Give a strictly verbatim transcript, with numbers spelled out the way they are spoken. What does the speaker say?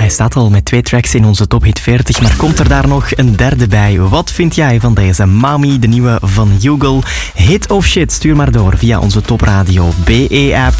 Hij staat al met twee tracks in onze Top Hit veertig, maar komt er daar nog een derde bij? Wat vind jij van deze Mami, de nieuwe van Hugo? Hit of shit? Stuur maar door via onze Top Radio B E app.